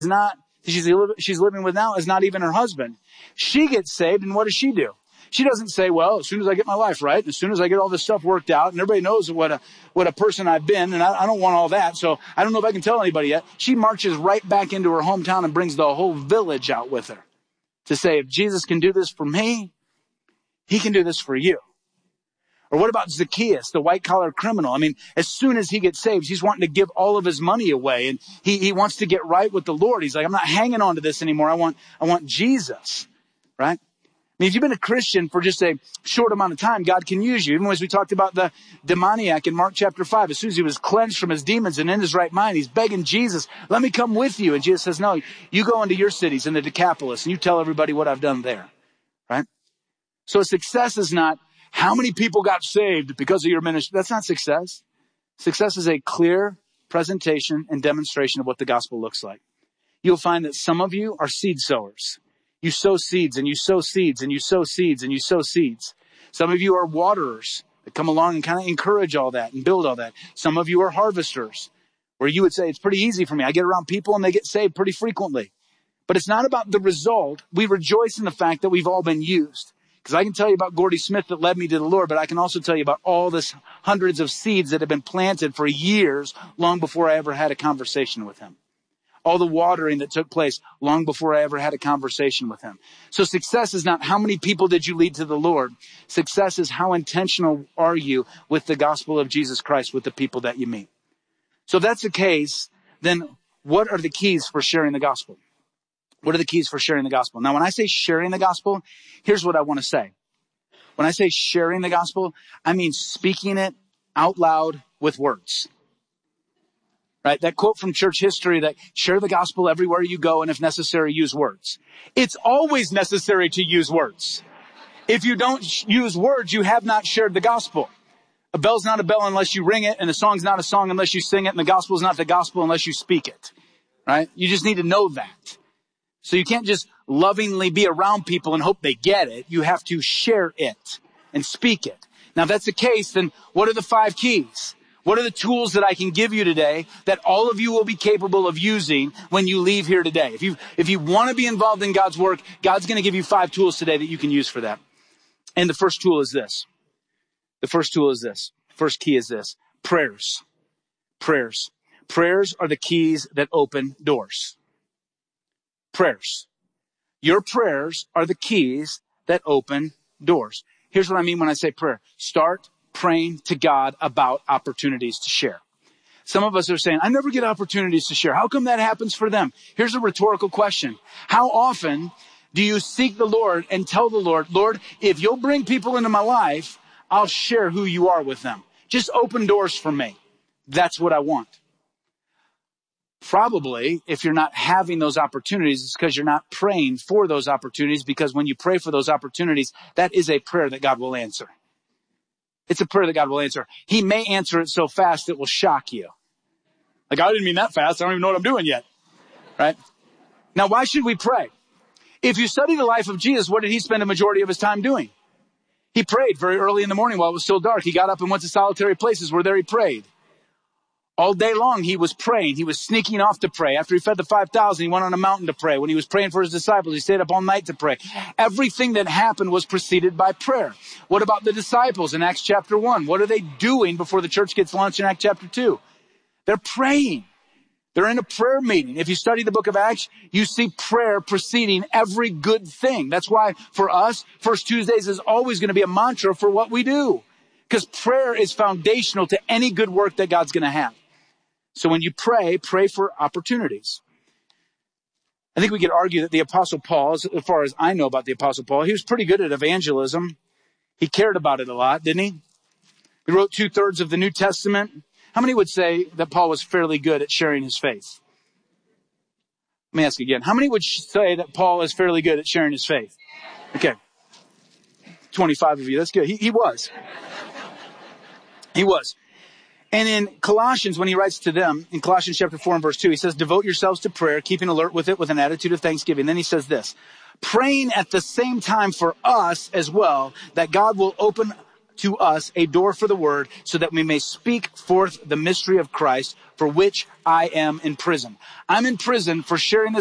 she's living with now is not even her husband. She gets saved, and what does she do? She doesn't say, well, as soon as I get my life right, as soon as I get all this stuff worked out, and everybody knows what a person I've been, and I don't want all that, so I don't know if I can tell anybody yet. She marches right back into her hometown and brings the whole village out with her to say, if Jesus can do this for me, he can do this for you. Or what about Zacchaeus, the white-collar criminal? I mean, as soon as he gets saved, he's wanting to give all of his money away, and he wants to get right with the Lord. He's like, I'm not hanging on to this anymore. I want Jesus, right? I mean, if you've been a Christian for just a short amount of time, God can use you. Even as we talked about the demoniac in Mark chapter 5, as soon as he was cleansed from his demons and in his right mind, he's begging Jesus, let me come with you. And Jesus says, no, you go into your cities in the Decapolis and you tell everybody what I've done there, right? So success is not how many people got saved because of your ministry. That's not success. Success is a clear presentation and demonstration of what the gospel looks like. You'll find that some of you are seed sowers. You sow seeds and you sow seeds and you sow seeds and you sow seeds. Some of you are waterers that come along and kind of encourage all that and build all that. Some of you are harvesters where you would say, it's pretty easy for me. I get around people and they get saved pretty frequently. But it's not about the result. We rejoice in the fact that we've all been used. Because I can tell you about Gordy Smith that led me to the Lord, but I can also tell you about all this hundreds of seeds that have been planted for years long before I ever had a conversation with him. All the watering that took place long before I ever had a conversation with him. So success is not how many people did you lead to the Lord. Success is how intentional are you with the gospel of Jesus Christ with the people that you meet. So if that's the case, then what are the keys for sharing the gospel? What are the keys for sharing the gospel? Now, when I say sharing the gospel, here's what I want to say. When I say sharing the gospel, I mean speaking it out loud with words. Right? That quote from church history that share the gospel everywhere you go and if necessary, use words. It's always necessary to use words. If you don't use words, you have not shared the gospel. A bell's not a bell unless you ring it, and a song's not a song unless you sing it, and the gospel's not the gospel unless you speak it. Right? You just need to know that. So you can't just lovingly be around people and hope they get it. You have to share it and speak it. Now, if that's the case, then what are the 5 keys? What are the tools that I can give you today that all of you will be capable of using when you leave here today? If you want to be involved in God's work, God's going to give you 5 tools today that you can use for that. And the first tool is this. The first tool is this. First key is this. Prayers. Prayers. Prayers are the keys that open doors. Prayers. Your prayers are the keys that open doors. Here's what I mean when I say prayer. Start praying to God about opportunities to share. Some of us are saying, I never get opportunities to share. How come that happens for them? Here's a rhetorical question. How often do you seek the Lord and tell the Lord, Lord, if you'll bring people into my life, I'll share who you are with them. Just open doors for me. That's what I want. Probably, if you're not having those opportunities, it's because you're not praying for those opportunities, because when you pray for those opportunities, that is a prayer that God will answer. It's a prayer that God will answer. He may answer it so fast it will shock you. Like, I didn't mean that fast. I don't even know what I'm doing yet. Right? Now, why should we pray? If you study the life of Jesus, what did he spend a majority of his time doing? He prayed very early in the morning while it was still dark. He got up and went to solitary places where there he prayed. All day long, he was praying. He was sneaking off to pray. After he fed the 5,000, he went on a mountain to pray. When he was praying for his disciples, he stayed up all night to pray. Everything that happened was preceded by prayer. What about the disciples in Acts chapter 1? What are they doing before the church gets launched in Acts chapter 2? They're praying. They're in a prayer meeting. If you study the book of Acts, you see prayer preceding every good thing. That's why for us, First Tuesdays is always going to be a mantra for what we do. Because prayer is foundational to any good work that God's going to have. So when you pray, pray for opportunities. I think we could argue that the Apostle Paul, as far as I know about the Apostle Paul, he was pretty good at evangelism. He cared about it a lot, didn't he? He wrote 2/3 of the New Testament. How many would say that Paul was fairly good at sharing his faith? Let me ask again. How many would say that Paul is fairly good at sharing his faith? Okay. 25 of you. That's good. He was. He was. And in Colossians, when he writes to them, in Colossians chapter 4 and verse 2, he says, devote yourselves to prayer, keeping alert with it with an attitude of thanksgiving. Then he says this, praying at the same time for us as well, that God will open to us a door for the word, so that we may speak forth the mystery of Christ, for which I am in prison. I'm in prison for sharing this